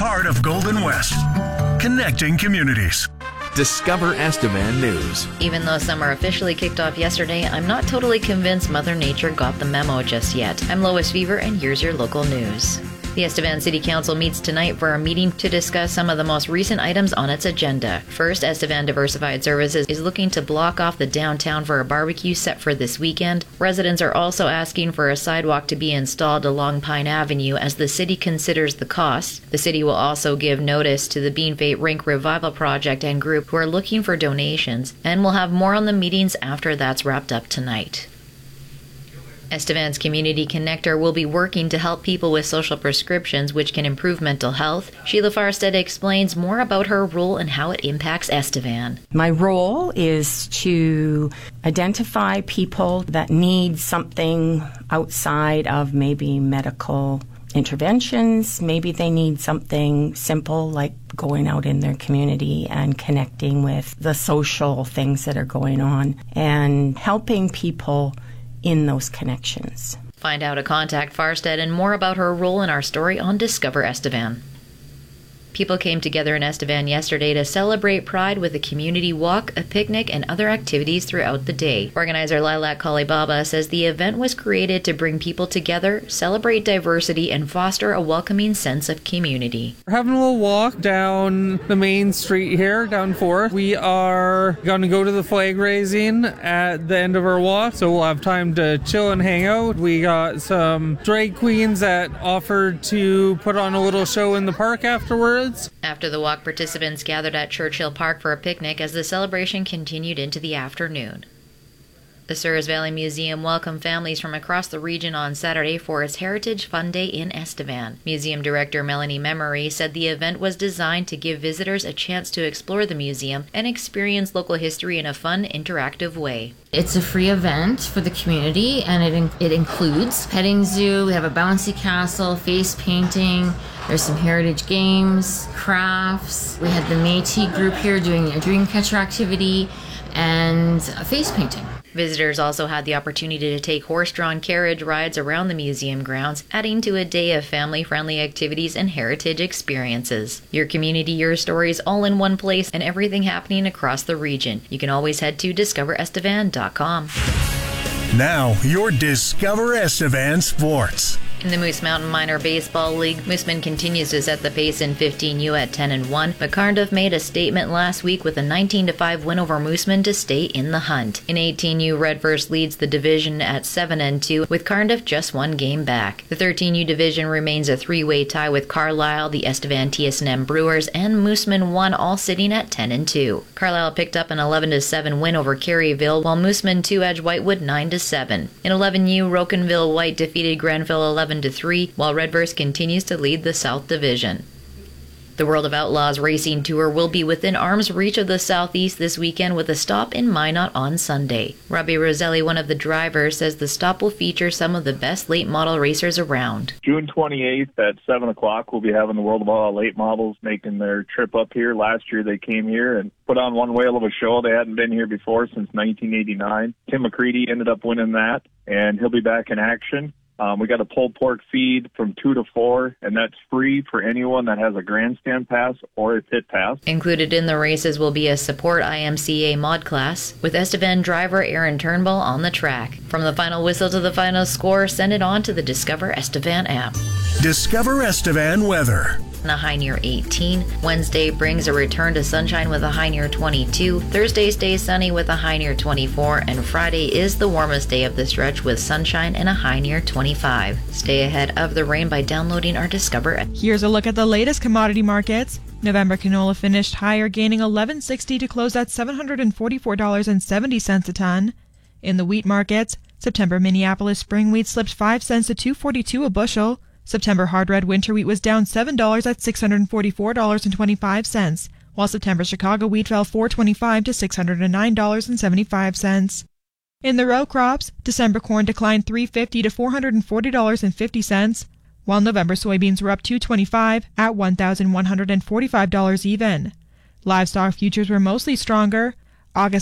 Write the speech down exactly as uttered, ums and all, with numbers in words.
heart of Golden West, connecting communities. Discover Estevan News. Even though summer officially kicked off yesterday, I'm not totally convinced Mother Nature got the memo just yet. I'm Lois Fever, and here's your local news. The Estevan City Council meets tonight for a meeting to discuss some of the most recent items on its agenda. First, Estevan Diversified Services is looking to block off the downtown for a barbecue set for this weekend. Residents are also asking for a sidewalk to be installed along Pine Avenue as the city considers the costs. The city will also give notice to the Bean Fate Rink Revival Project and group who are looking for donations, and we'll have more on the meetings after that's wrapped up tonight. Estevan's Community Connector will be working to help people with social prescriptions which can improve mental health. Sheila Farstead explains more about her role and how it impacts Estevan. My role is to identify people that need something outside of maybe medical interventions. Maybe they need something simple like going out in their community and connecting with the social things that are going on and helping people in those connections. Find out how to contact Farstead and more about her role in our story on Discover Estevan. People came together in Estevan yesterday to celebrate Pride with a community walk, a picnic, and other activities throughout the day. Organizer Lilac Kalibaba says the event was created to bring people together, celebrate diversity, and foster a welcoming sense of community. We're having a little walk down the main street here, down fourth. We are going to go to the flag raising at the end of our walk, so we'll have time to chill and hang out. We got some drag queens that offered to put on a little show in the park afterwards. After the walk, participants gathered at Churchill Park for a picnic as the celebration continued into the afternoon. The Souris Valley Museum welcomed families from across the region on Saturday for its Heritage Fun Day in Estevan. Museum Director Melanie Memory said the event was designed to give visitors a chance to explore the museum and experience local history in a fun, interactive way. It's a free event for the community, and it in- it includes petting zoo. We have a bouncy castle, face painting. There's some heritage games, crafts. We had the Métis group here doing a dream catcher activity and a face painting. Visitors also had the opportunity to take horse-drawn carriage rides around the museum grounds, adding to a day of family-friendly activities and heritage experiences. Your community, your stories, all in one place, and everything happening across the region. You can always head to discover estevan dot com. Now, your Discover Estevan Sports. In the Moose Mountain Minor Baseball League, Mooseman continues to set the pace in fifteen U at ten and one, but Cardiff made a statement last week with a nineteen to five win over Mooseman to stay in the hunt. In eighteen U, Redverse leads the division at seven and two, with Cardiff just one game back. The thirteen U division remains a three-way tie with Carlisle, the Estevan T S N M Brewers, and Mooseman one all sitting at ten and two. Carlisle picked up an eleven to seven win over Caryville, while Mooseman two edged Whitewood nine to seven. In eleven U, Rocanville White defeated Grenville eleven to three, while Redverse continues to lead the South Division. The World of Outlaws Racing Tour will be within arm's reach of the Southeast this weekend with a stop in Minot on Sunday. Robbie Roselli, one of the drivers, says the stop will feature some of the best late model racers around. June twenty-eighth at seven o'clock, we'll be having the World of Outlaw late models making their trip up here. Last year they came here and put on one whale of a show. They hadn't been here before since nineteen eighty-nine. Tim McCready ended up winning that, and he'll be back in action. Um, we got a pulled pork feed from two to four, and that's free for anyone that has a grandstand pass or a pit pass. Included in the races will be a support I M C A mod class, with Estevan driver Aaron Turnbull on the track. From the final whistle to the final score, send it on to the Discover Estevan app. Discover Estevan weather. A high near eighteen. Wednesday brings a return to sunshine with a high near twenty-two. Thursday stays sunny with a high near twenty-four. And Friday is the warmest day of the stretch with sunshine and a high near twenty-five. Stay ahead of the rain by downloading our Discover. Here's a look at the latest commodity markets. November canola finished higher, gaining eleven sixty to close at seven hundred forty-four dollars and seventy cents a ton. In the wheat markets, September Minneapolis spring wheat slipped five cents to two forty-two a bushel. September hard red winter wheat was down seven dollars at six hundred forty-four dollars and twenty-five cents, while September Chicago wheat fell four twenty-five to six hundred nine dollars and seventy-five cents. In the row crops, December corn declined three fifty to four hundred forty dollars and fifty cents, while November soybeans were up two twenty-five at one thousand one hundred forty-five dollars even. Livestock futures were mostly stronger. August